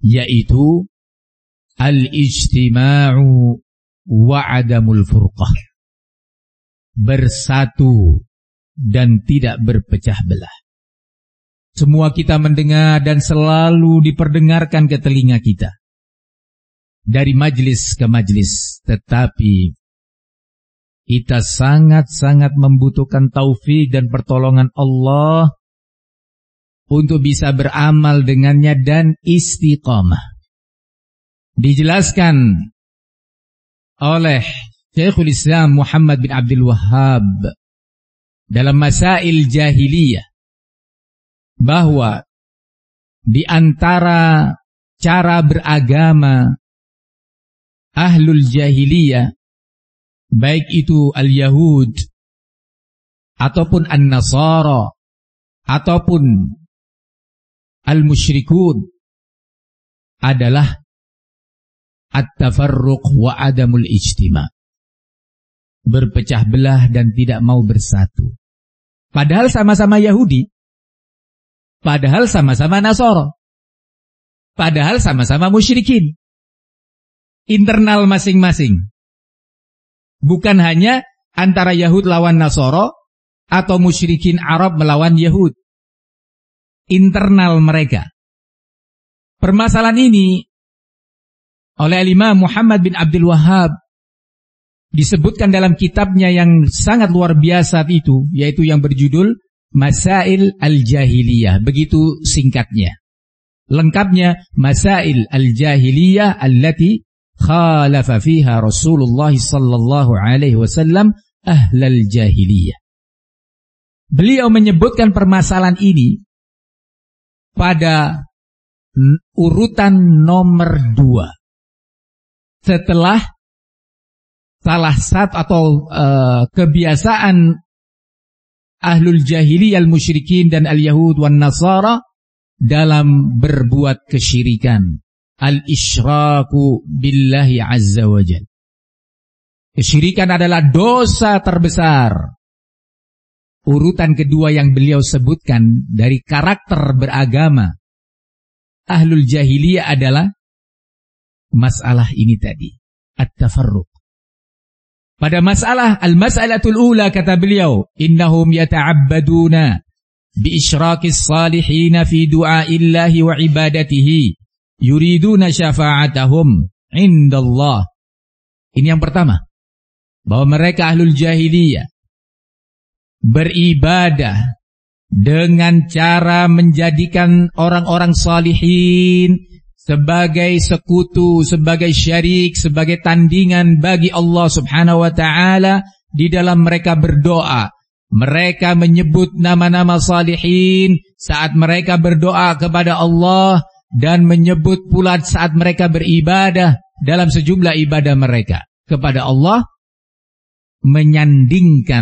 yaitu al-ijtima'u wa adamul furqah, bersatu dan tidak berpecah belah. Semua kita mendengar dan selalu diperdengarkan ke telinga kita dari majlis ke majlis, tetapi kita sangat-sangat membutuhkan taufik dan pertolongan Allah untuk bisa beramal dengannya dan istiqamah. Dijelaskan oleh Syekhul Islam Muhammad bin Abdul Wahhab dalam Masail Jahiliyah bahwa di antara cara beragama ahlul jahiliyah, baik itu al-Yahud ataupun an-Nasara ataupun al-Musyrikun, adalah at-tafarruq wa adamul ijtima', berpecah belah dan tidak mau bersatu. Padahal sama-sama Yahudi, padahal sama-sama Nasara, padahal sama-sama musyrikin. Internal masing-masing. Bukan hanya antara Yahud lawan Nasara atau musyrikin Arab melawan Yahud. Internal mereka. Permasalahan ini oleh Imam Muhammad bin Abdul Wahhab disebutkan dalam kitabnya yang sangat luar biasa itu, yaitu yang berjudul Masail al-Jahiliyah. Begitu singkatnya. Lengkapnya Masail al-Jahiliyah allati khalafa fiha Rasulullah sallallahu alaihi wasallam ahlal jahiliyah. Beliau menyebutkan permasalahan ini pada urutan nomor 2. Setelah salah satu atau kebiasaan ahlul jahiliyah al-musyrikin dan al-yahud wan nasara dalam berbuat kesyirikan. Al-isyraku billahi azza wa jal. Kesyirikan adalah dosa terbesar. Urutan kedua yang beliau sebutkan dari karakter beragama ahlul jahiliyah adalah masalah ini tadi, at-tafarruq. Pada masalah al-mas'alatul ula kata beliau, innahum yata'abbaduna bi isyrakis salihin fi du'aillahi wa ibadatihi yuriduna syafa'atahum indallah. Ini yang pertama, bahwa mereka ahlul jahiliyah beribadah dengan cara menjadikan orang-orang salihin sebagai sekutu, sebagai syarik, sebagai tandingan bagi Allah subhanahu wa ta'ala. Di dalam mereka berdoa, mereka menyebut nama-nama salihin saat mereka berdoa kepada Allah, dan menyebut pula saat mereka beribadah dalam sejumlah ibadah mereka kepada Allah, menyandingkan,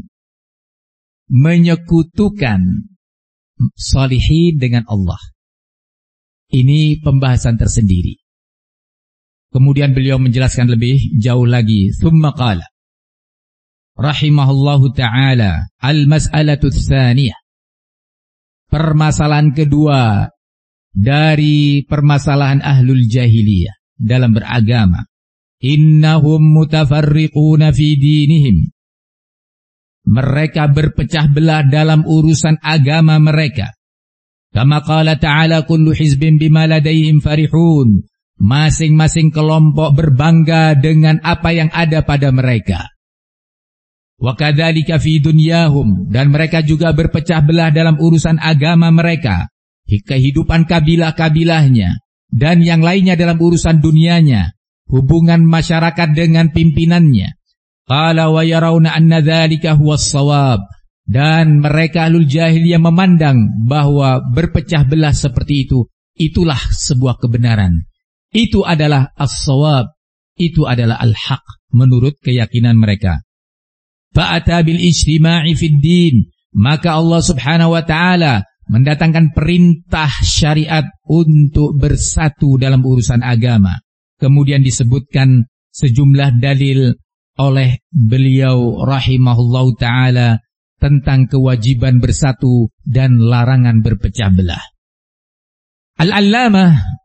menyekutukan salihin dengan Allah. Ini pembahasan tersendiri. Kemudian beliau menjelaskan lebih jauh lagi. Thumma qala rahimahullahu ta'ala al-mas'alatu tsaniyah. Permasalahan kedua dari permasalahan ahlul jahiliyah dalam beragama. Innahum mutafarriquna fi dinihim. Mereka berpecah belah dalam urusan agama mereka. Kama qala ta'ala kullu hizbin bima ladaihim farihun. Masing-masing kelompok berbangga dengan apa yang ada pada mereka. Wa kadzalika fi dunyahum, dan mereka juga berpecah belah dalam urusan agama mereka, kehidupan kabilah-kabilahnya dan yang lainnya dalam urusan dunianya, hubungan masyarakat dengan pimpinannya. Qala wa yarawna anna dzalika huwas shawab, dan mereka ahlul jahiliyah memandang bahwa berpecah belah seperti itu, itulah sebuah kebenaran. Itu adalah as-shawab, itu adalah al-haq menurut keyakinan mereka. Fa'ata bil ijtima'i fid din, maka Allah subhanahu wa ta'ala mendatangkan perintah syariat untuk bersatu dalam urusan agama. Kemudian disebutkan sejumlah dalil oleh beliau rahimahullahu ta'ala tentang kewajiban bersatu dan larangan berpecah belah. Al-Allamah